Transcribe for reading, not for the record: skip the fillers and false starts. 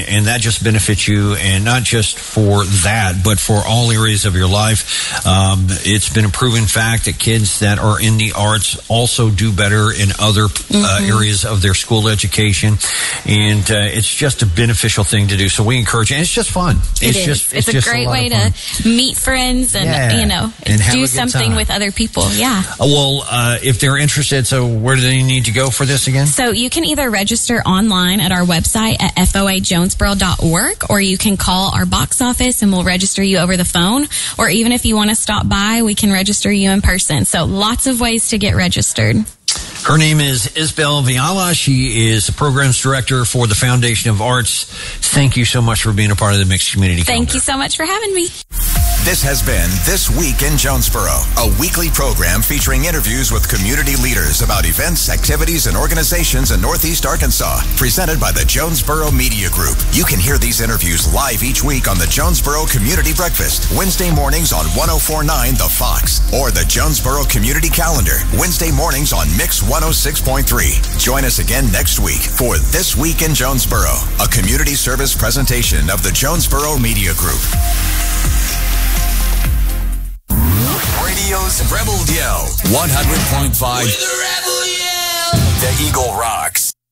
and that just benefits you, and not just for that, but for all areas of your life. It's been a proven fact that kids that are in the arts also do better in other areas of their school education, and it's just a beneficial thing to do. So we encourage you, and it's just fun. It's a great way to meet friends and and do something with other people. Yeah. Well, if they're interested, so where do they need to go for this again? So you can either register online at our website at foajonesboro.org, or you can call our box office and we'll register you over the phone. Or even if you want to stop by, we can register you in person. So lots of ways to get registered. Her name is Isabel Viala. She is the programs director for the Foundation of Arts. Thank you so much for being a part of the Mixed Community Calendar. Thank you so much for having me. This has been This Week in Jonesboro, a weekly program featuring interviews with community leaders about events, activities, and organizations in Northeast Arkansas, presented by the Jonesboro Media Group. You can hear these interviews live each week on the Jonesboro Community Breakfast, Wednesday mornings on 104.9 The Fox, or the Jonesboro Community Calendar, Wednesday mornings on Mix 106.3. Join us again next week for This Week in Jonesboro, a community service presentation of the Jonesboro Media Group. Radio's Rebel Yell, 100.5. With the Rebel Yell, the Eagle Rocks.